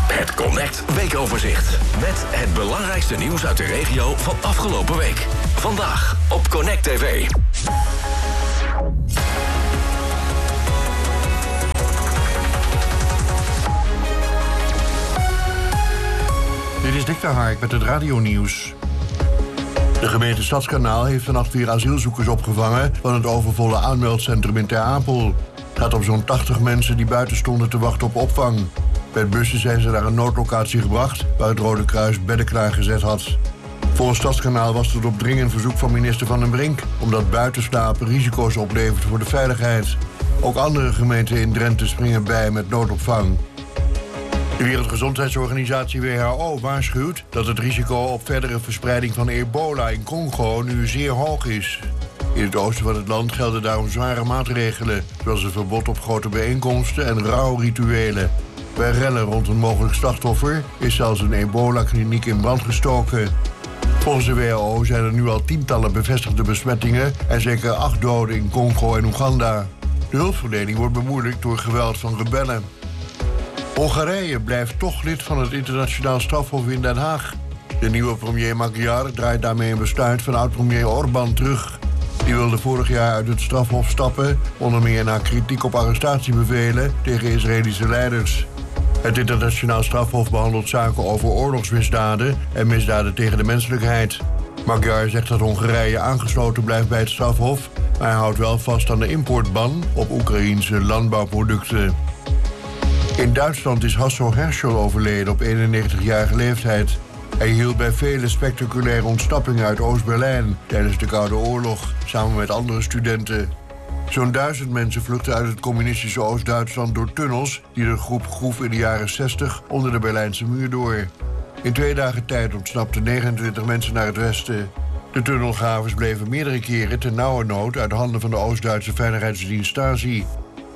Het Connect Weekoverzicht. Met het belangrijkste nieuws uit de regio van afgelopen week. Vandaag op Connect TV. Dit is Dick de Hark met het radionieuws. De gemeente Stadskanaal heeft vannacht weer asielzoekers opgevangen van het overvolle aanmeldcentrum in Ter Apel. Het gaat om zo'n 80 mensen die buiten stonden te wachten op opvang. Met bussen zijn ze naar een noodlocatie gebracht waar het Rode Kruis bedden klaargezet had. Volgens Stadskanaal was het op dringend verzoek van minister Van den Brink, omdat buitenslapen risico's oplevert voor de veiligheid. Ook andere gemeenten in Drenthe springen bij met noodopvang. De Wereldgezondheidsorganisatie WHO waarschuwt dat het risico op verdere verspreiding van ebola in Congo nu zeer hoog is. In het oosten van het land gelden daarom zware maatregelen, zoals een verbod op grote bijeenkomsten en rouwrituelen. Bij rellen rond een mogelijk slachtoffer is zelfs een ebola-kliniek in brand gestoken. Volgens de WHO zijn er nu al tientallen bevestigde besmettingen en zeker 8 doden in Congo en Oeganda. De hulpverlening wordt bemoeilijkt door geweld van rebellen. Hongarije blijft toch lid van het internationaal strafhof in Den Haag. De nieuwe premier Magyar draait daarmee een besluit van oud-premier Orbán terug. Die wilde vorig jaar uit het strafhof stappen, onder meer na kritiek op arrestatiebevelen tegen Israëlische leiders. Het internationaal strafhof behandelt zaken over oorlogsmisdaden en misdaden tegen de menselijkheid. Magyar zegt dat Hongarije aangesloten blijft bij het strafhof, maar hij houdt wel vast aan de importban op Oekraïense landbouwproducten. In Duitsland is Hasso Herschel overleden op 91-jarige leeftijd. Hij hielp bij vele spectaculaire ontsnappingen uit Oost-Berlijn tijdens de Koude Oorlog, samen met andere studenten. Zo'n 1000 mensen vluchtten uit het communistische Oost-Duitsland door tunnels die de groep groef in de jaren 60 onder de Berlijnse muur door. In 2 dagen tijd ontsnapten 29 mensen naar het westen. De tunnelgravers bleven meerdere keren ten nauwernood uit handen van de Oost-Duitse veiligheidsdienst Stasi.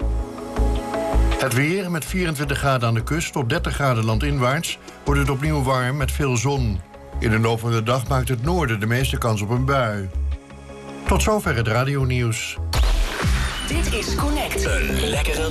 Het weer met 24 graden aan de kust tot 30 graden landinwaarts wordt het opnieuw warm met veel zon. In de loop van de dag maakt het noorden de meeste kans op een bui. Tot zover het radionieuws. Dit is Connect. Een lekkere